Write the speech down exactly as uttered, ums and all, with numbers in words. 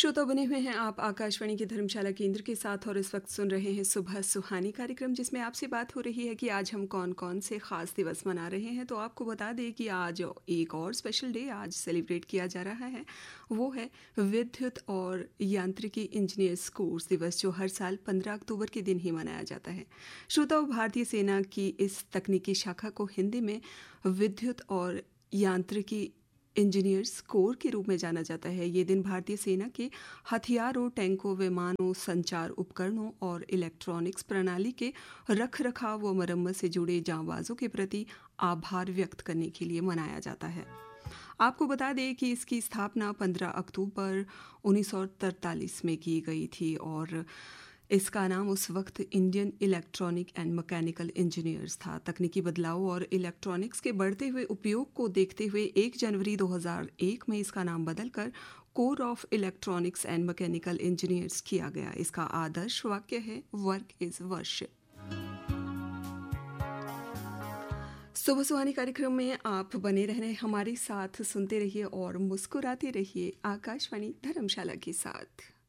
श्रोता बने हुए हैं आप आकाशवाणी के धर्मशाला केंद्र के साथ और इस वक्त सुन रहे हैं सुबह सुहानी कार्यक्रम, जिसमें आपसे बात हो रही है कि आज हम कौन कौन से ख़ास दिवस मना रहे हैं। तो आपको बता दें कि आज एक और स्पेशल डे आज सेलिब्रेट किया जा रहा है, वो है विद्युत और यांत्रिकी इंजीनियर्स कोर्स दिवस, जो हर साल पंद्रह अक्टूबर के दिन ही मनाया जाता है। श्रोताओं, भारतीय सेना की इस तकनीकी शाखा को हिंदी में विद्युत और यांत्रिकी इंजीनियर्स कोर के रूप में जाना जाता है। ये दिन भारतीय सेना के हथियारों, टैंकों, विमानों, संचार उपकरणों और इलेक्ट्रॉनिक्स प्रणाली के रख रखाव व मरम्मत से जुड़े जांबाजों के प्रति आभार व्यक्त करने के लिए मनाया जाता है। आपको बता दें कि इसकी स्थापना पंद्रह अक्टूबर उन्नीस सौ तैंतालीस में की गई थी और इसका नाम उस वक्त Indian electronic and mechanical engineers था। तकनीकी बदलाव और इलेक्ट्रॉनिक्स के बढ़ते हुए उपयोग को देखते हुए एक जनवरी दो हज़ार एक में इसका नाम बदलकर core of electronics and mechanical engineers किया गया। इसका आदर्श वाक्य है, वर्क इज वर्शिप। सुबह सुहानी कार्यक्रम में आप बने रहने हमारे साथ, सुनते रहिए और मुस्कुराते रहिए आकाशवाणी धर्मशाला के साथ।